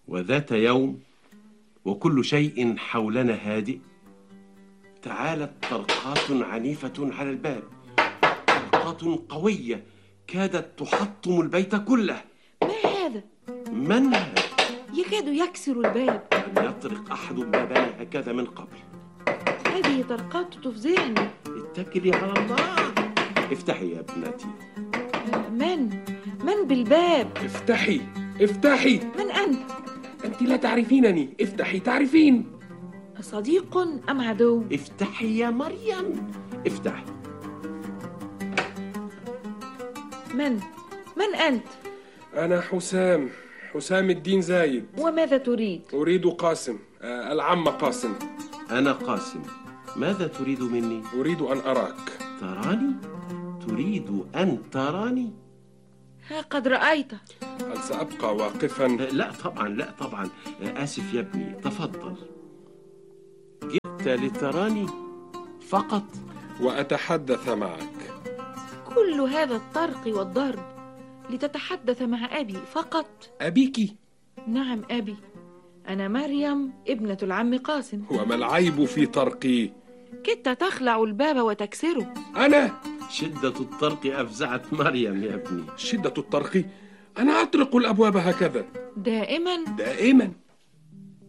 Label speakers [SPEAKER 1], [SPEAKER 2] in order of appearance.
[SPEAKER 1] وذات يوم وكل شيء حولنا هادئ، تعالت طرقات عنيفة على الباب، طرقات قوية كادت تحطم البيت كله.
[SPEAKER 2] ما هذا؟
[SPEAKER 1] من هذا؟
[SPEAKER 2] يكاد يكسر الباب.
[SPEAKER 1] لم يطرق أحد بابنا هكذا من قبل.
[SPEAKER 2] هذه طرقات تفزعني.
[SPEAKER 1] اتكلي على الله. افتحي يا ابنتي.
[SPEAKER 2] من بالباب؟
[SPEAKER 3] افتحي افتحي.
[SPEAKER 2] من أنت؟
[SPEAKER 3] أنت لا تعرفينني، افتحي تعرفين.
[SPEAKER 2] صديق أم عدو؟
[SPEAKER 1] افتحي يا مريم، افتحي.
[SPEAKER 2] من أنت؟
[SPEAKER 3] أنا حسام الدين زايد.
[SPEAKER 2] وماذا تريد؟
[SPEAKER 3] أريد قاسم، العم قاسم.
[SPEAKER 1] أنا قاسم. ماذا تريد مني؟
[SPEAKER 3] أريد أن أراك.
[SPEAKER 1] تراني؟ تريد أن تراني؟
[SPEAKER 2] ها قد رأيت.
[SPEAKER 3] هل سأبقى واقفا؟
[SPEAKER 1] لا طبعا، لا طبعا. آسف يا ابني، تفضل. جئت لتراني فقط
[SPEAKER 3] وأتحدث معك.
[SPEAKER 2] كل هذا الطرق والضرب لتتحدث مع أبي فقط؟
[SPEAKER 3] أبيك؟
[SPEAKER 2] نعم أبي، أنا مريم ابنة العم قاسم.
[SPEAKER 3] وما العيب في طرقي؟
[SPEAKER 2] كدت تخلع الباب وتكسره.
[SPEAKER 3] أنا؟
[SPEAKER 1] شدة الطرق أفزعت مريم يا ابني.
[SPEAKER 3] شدة الطرق؟ أنا أطرق الأبواب هكذا
[SPEAKER 2] دائما؟
[SPEAKER 3] دائما.